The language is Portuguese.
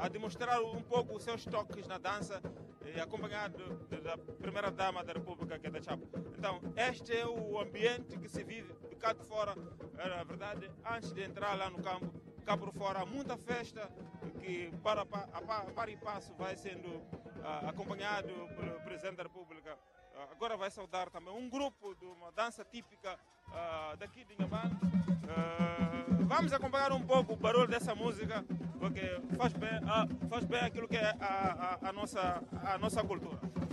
a demonstrar um pouco os seus toques na dança, acompanhado da primeira-dama da República, que é da Chapo. Então, este é o ambiente que se vive de cá de fora. Na verdade, antes de entrar lá no campo, cá por fora, há muita festa que, para e passo, vai sendo acompanhado pelo Presidente da República. Agora vai saudar também um grupo de uma dança típica daqui de Inhambane. Vamos acompanhar um pouco o barulho dessa música, porque faz bem aquilo que é a nossa cultura.